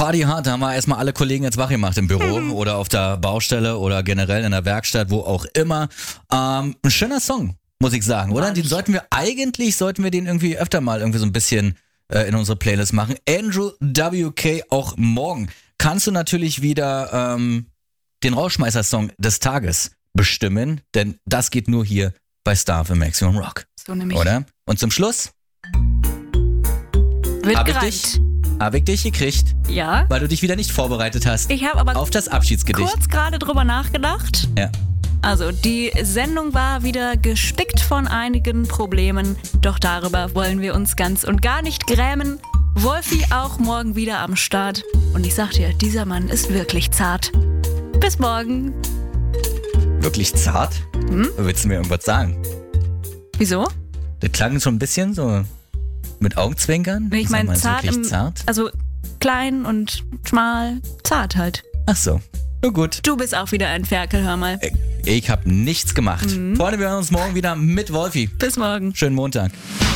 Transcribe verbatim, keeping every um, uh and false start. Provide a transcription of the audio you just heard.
Party hart, da haben wir erstmal alle Kollegen jetzt wach gemacht im Büro mhm. oder auf der Baustelle oder generell in der Werkstatt, wo auch immer. Ähm, ein schöner Song, muss ich sagen, oder? Den sollten wir, eigentlich sollten wir den irgendwie öfter mal irgendwie so ein bisschen äh, in unsere Playlist machen. Andrew W K, auch morgen kannst du natürlich wieder ähm, den Rausschmeißer-Song des Tages bestimmen, denn das geht nur hier bei Star für Maximum Rock. So nämlich. Oder? Und zum Schluss wird hab ich gereicht. dich, hab ich dich gekriegt, Ja. weil du dich wieder nicht vorbereitet hast. Ich habe aber auf das Abschiedsgedicht. kurz gerade drüber nachgedacht. Ja. Also, die Sendung war wieder gespickt von einigen Problemen, doch darüber wollen wir uns ganz und gar nicht grämen. Wolfi auch morgen wieder am Start. Und ich sag dir, dieser Mann ist wirklich zart. Bis morgen. Wirklich zart? Hm? Willst du mir irgendwas sagen? Wieso? Das klang schon ein bisschen so mit Augenzwinkern. Ich meine, zart, wirklich im, zart? also klein und schmal, zart halt. Ach so, nur gut. Du bist auch wieder ein Ferkel, hör mal. Ich habe nichts gemacht. Mhm. Freunde, wir hören uns morgen wieder mit Wolfi. Bis morgen. Schönen Montag.